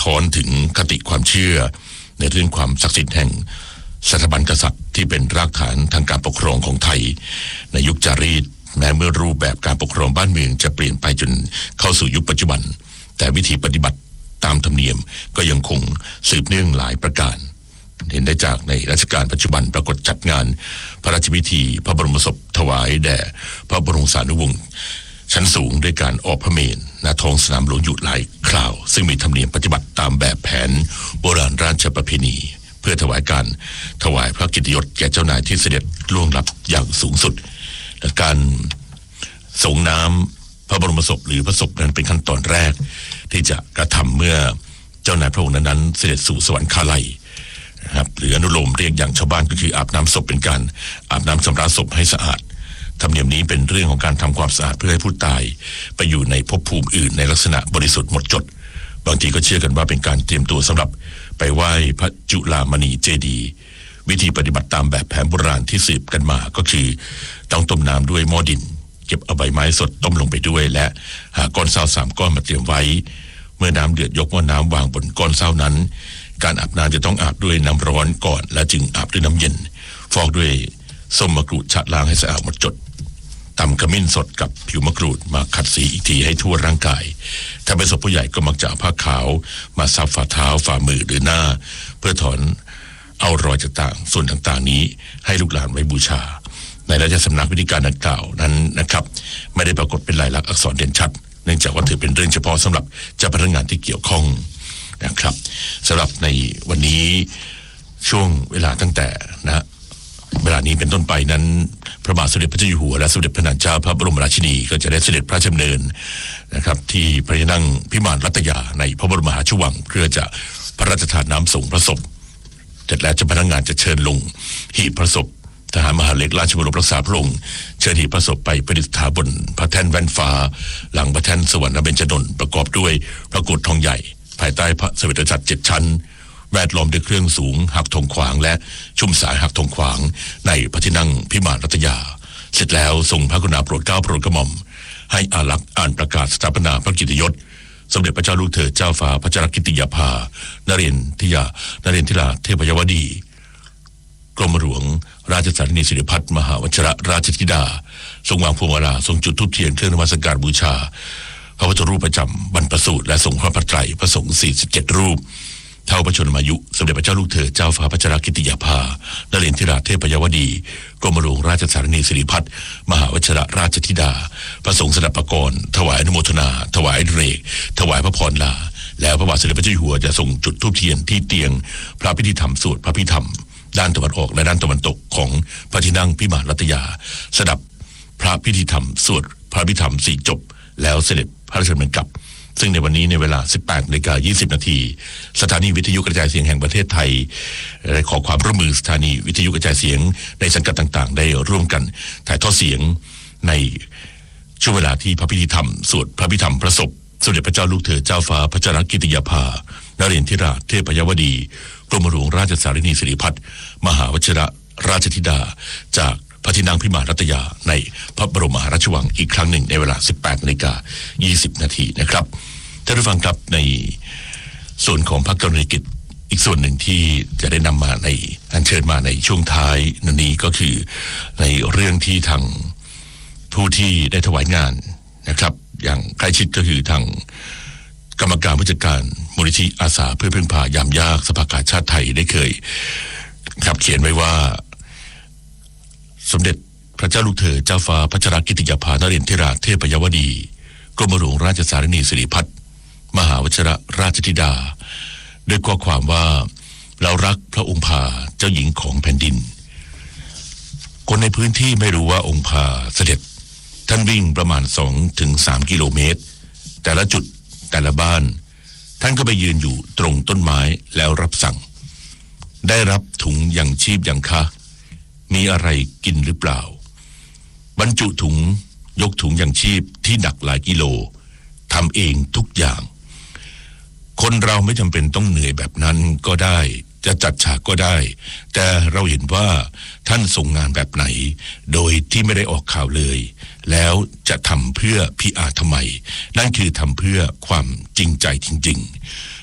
ท้อนถึงคติความเชื่อในเรื่องความศักดิ์สิทธิ์แห่งสถาบันกษัตริย์ที่เป็นรากฐานทางการปกครองของไทยในยุคจารีตแม้เมื่อรูปแบบการปกครองบ้านเมืองจะเปลี่ยนไปจนเข้าสู่ยุคปัจจุบันแต่วิธีปฏิบัติตามธรรมเนียมก็ยังคงสืบเนื่องหลายประการเห็นได้จากในรัชกาลปัจจุบันปรากฏจัดงานพระราชพิธีพระบรมศพถวายแด่พระบรมสารีวงศ์ชั้นสูงด้วยการออกพระเมรุณท้องสนามหลวงอยู่หลายคราวซึ่งมีธรรมเนียมปฏิบัติตามแบบแผนโบราณราชประเพณีเพื่อถวายพระเกียรติยศแก่เจ้านายที่เสด็จล่วงลับอย่างสูงสุดและการส่งน้ำพระบรมศพหรือพระศพนั้นเป็นขั้นตอนแรกที่จะกระทำเมื่อเจ้านายพระองค์นั้นเสด็จสู่สวรรคาลัยนะครับหรืออนุโลมเรียกอย่างชาวบ้านก็คืออาบน้ำศพเป็นการอาบน้ำชำระศพให้สะอาดธรรมเนียมนี้เป็นเรื่องของการทำความสะอาดเพื่อให้ผู้ตายไปอยู่ในภพภูมิอื่นในลักษณะบริสุทธิ์หมดจดบางทีก็เชื่อกันว่าเป็นการเตรียมตัวสำหรับไปไหว้พระจุฬามณีเจดีย์วิธีปฏิบัติตามแบบแผนโบราณที่สืบกันมาก็คือต้องต้มน้ำด้วยหม้อดินเก็บเอาใบไม้สดต้มลงไปด้วยและหาก้อนเศร้า3ก้อนมาเตรียมไว้เมื่อน้ำเดือดยกหม้อน้ำวางบนก้อนเศร้านั้นการอาบน้ำจะต้องอาบด้วยน้ำร้อนก่อนและจึงอาบด้วยน้ำเย็นฟอกด้วยส้มมะกรูดชะล้างให้สะอาดหมดจดตำขมิ้นสดกับผิวมะกรูดมาขัดสีอีกทีให้ทั่วร่างกายถ้าเป็นศพผู้ใหญ่ก็มักจะเอาผ้าขาวมาซับฝ่าเท้าฝ่ามือหรือหน้าเพื่อถอนเอารอยต่างๆส่วนต่างๆนี้ให้ลูกหลานไว้บูชาในราชสำนักวิธีการดังกล่าวนั้นนะครับไม่ได้ปรากฏเป็นลายลักษณ์อักษรเด่นชัดเนื่องจากว่าถือเป็นเรื่องเฉพาะสำหรับเจ้าพนักงานที่เกี่ยวข้องนะครับสำหรับในวันนี้ช่วงเวลาตั้งแต่เวลานี้เป็นต้นไปนั้นพระบาทสมเด็จพระเจ้าอยู่หัวและสมเด็จพระนางเจ้าพระบรมราชินีก็จะได้เสด็จพระราชดำเนินนะครับที่พระที่นั่งพิมานรัตยาในพระบรมมหาราชวังเพื่อจะพระราชทานน้ำส่งพระศพเสร็จแล้วเจ้าพนักงานจะเชิญลงหีบพระศพทหารมหาดเล็กราชบรมรักษาพระองค์เชิญหีบพระศพไปประดิษฐานบนพระแท่นแว่นฟ้าหลังพระแท่นสวรรณเบญจดลประกอบด้วยพระโกฐทองใหญ่ภายใต้พระเสวตฉัตร7ชั้นแวดล้อมด้วยเครื่องสูงหักธงขวางและชุ่มสายหักธงขวางในพระที่นั่งพิมานรัตยาเสร็จแล้วทรงพระกรุณาโปรดเกล้าโปรดกระหม่อมให้อารักษ์อ่านประกาศสถาปนาพระเกียรติยศสมเด็จพระเจ้าลูกเธอเจ้าฟ้าพัชรกิติยาภานเรนทิราเทพยวดีกรมหลวงราชสารินีสิริพัฒน์มหาวชิรราชธิดาทรงวางพวงมาลาทรงจุดธูปเทียนเครื่องนมัสการบูชาพระพุทธรูปประจำบรรพสูตรและทรงพระพระไตรพระสงฆ์47รูปเท่าพระชนมายุสมเด็จพระเจ้าลูกเธอเจ้าฟ้าพัชรกิติยาภานเรนทิราเทพยวดีกรมหลวงราชสารินีสิริพัฒน์มหาวชิรราชธิดาพระสงฆ์สดับปกรณ์ถวายอนุโมทนาถวายเรกถวายพระพรลาแล้วพระบาทสมเด็จพระเจ้าอยู่หัวจะส่งจุดธูปเทียนที่เตียงพระพิธีธรรมสวดพระพิธรรมด้านตะวันออกและด้านตะวันตกของพระที่นั่งพิมานรัตยาสดับพระพิธีธรรมสวดพระพิธรรม4จบแล้วเสด็จพระราชดำเนินกลับซึ่งในวันนี้ในเวลา 18:20 น.สถานีวิทยุกระจายเสียงแห่งประเทศไทยได้ขอความร่วมมือสถานีวิทยุกระจายเสียงในสังกัดต่างๆได้ร่วมกันถ่ายทอดเสียงในช่วงเวลาที่พระพิธีธรรมสวดพระพิธรรมพระศพสมเด็จพระเจ้าลูกเธอเจ้าฟ้าพัชรกิติยาภานเรนทิราเทพยวดีกรมหลวงราชสารินีสิริพัฒน์มหาวชิรราชธิดาจากพระที่นั่งพิมานรัตยาในพระบรมมหาราชวังอีกครั้งหนึ่งในเวลา 18:20 น.นะครับท่านผู้ฟังครับในส่วนของพระกรณียกิจอีกส่วนหนึ่งที่จะได้นำมาในอัญเชิญมาในช่วงท้ายนี้ก็คือในเรื่องที่ทางผู้ที่ได้ถวายงานนะครับอย่างใกล้ชิดก็คือทางกรรมการผู้จัดการมูลนิธิอาสาเพื่อพึ่งพายามยากสภากาชาติไทยได้เคยครับเขียนไว้ว่าสมเด็จพระเจ้าลูกเธอเจ้าฟ้าพัชรกิติยาภานเรนทิราเทพยวดีกรมหลวงราชสารินีสิริพัฒน์มหาวชิรราชธิดาด้วยข้อความว่าเรารักพระองค์พาเจ้าหญิงของแผ่นดินคนในพื้นที่ไม่รู้ว่าองค์พาเสด็จท่านวิ่งประมาณ 2-3 กิโลเมตรแต่ละจุดแต่ละบ้านท่านก็ไปยืนอยู่ตรงต้นไม้แล้วรับสั่งได้รับถุงยังชีพยังคะมีอะไรกินหรือเปล่าบรรจุถุงยกถุงยังชีพที่หนักหลายกิโลทำเองทุกอย่างคนเราไม่จำเป็นต้องเหนื่อยแบบนั้นก็ได้จะจัดฉากก็ได้แต่เราเห็นว่าท่านทรงงานแบบไหนโดยที่ไม่ได้ออกข่าวเลยแล้วจะทำเพื่อPRทำไมนั่นคือทำเพื่อความจริงใจจริง